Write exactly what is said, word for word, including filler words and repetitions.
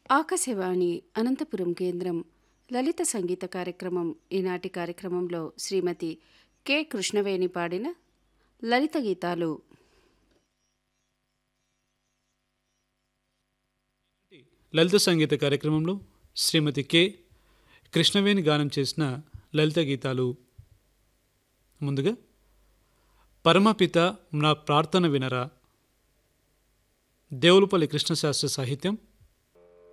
ఆకాశవాణి అనంతపురం కేంద్రం లలిత సంగీత కార్యక్రమం. ఈనాటి కార్యక్రమంలో శ్రీమతి కె కృష్ణవేణి పాడిన లలిత గీతాలు. లలిత సంగీత కార్యక్రమంలో శ్రీమతి కె కృష్ణవేణి గానం చేసిన లలిత గీతాలు. ముందుగా పరమపిత నా ప్రార్థన వినరా, దేవులపల్లి కృష్ణశాస్త్రి సాహిత్యం,